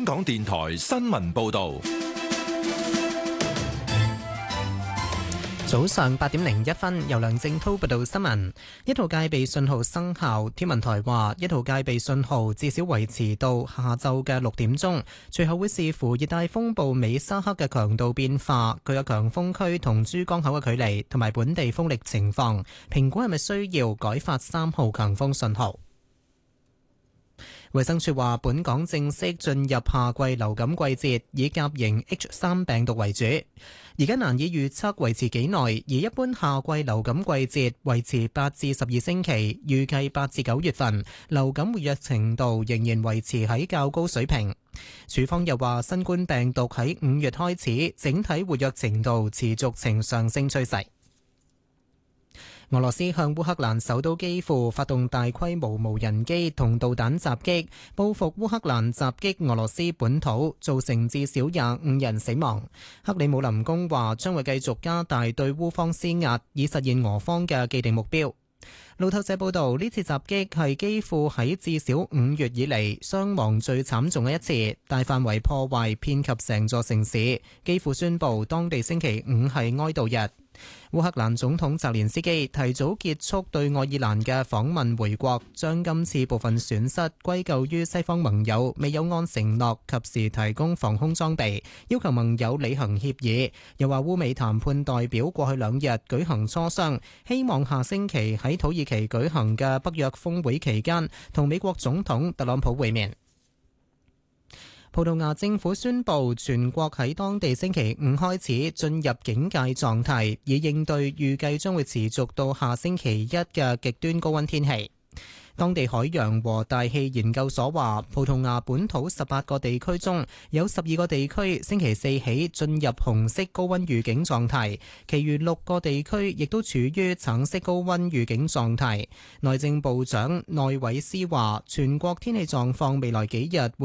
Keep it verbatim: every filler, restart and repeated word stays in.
香港電台新聞報道。 早上八點零一分，由梁正滔報道新聞。一號戒備信號生效，天文台話一號戒備信號至少維持到下晝嘅六點鐘，隨後會視乎熱帶風暴美沙克嘅強度變化、佢嘅強風區同珠江口嘅距離同埋本地風力情況，評估係咪需要改發三號強風信號。衛生署話，本港正式進入夏季流感季節，以甲型 H 三病毒為主。而家難以預測維持幾耐，而一般夏季流感季節維持八至十二星期，預計八至九月份流感活躍程度仍然維持喺較高水平。署方又話，新冠病毒喺五月開始，整體活躍程度持續呈上升趨勢。俄羅斯向烏克蘭首都基輔發動大規模無人機同導彈襲擊，報復烏克蘭襲擊俄羅斯本土，造成至少廿五人死亡。克里姆林宮話將會繼續加大對烏方施壓，以實現俄方嘅既定目標。路透社報道，呢次襲擊係基輔喺至少五月以嚟傷亡最慘重嘅一次，大範圍破壞遍及成座城市。基輔宣布當地星期五係哀悼日。烏克蘭總統澤連斯基提早結束對愛爾蘭嘅訪問回國，將今次部分損失歸咎於西方盟友未有按承諾及時提供防空裝備，要求盟友履行協議。又話烏美談判代表過去兩日舉行磋商，希望下星期喺土耳其舉行嘅北約峰會期間同美國總統特朗普會面。葡萄牙政府宣布，全國喺當地星期五開始進入警戒狀態，以應對預計將會持續到下星期一嘅極端高溫天氣。當地海洋和大氣研究所話，葡萄牙本土十八個地區中有十二個地區星期四起進入紅色高溫預警狀態，其餘六個地區亦都處於橙色高溫預警狀態。內政部長內維斯話，全國天氣狀況未來幾日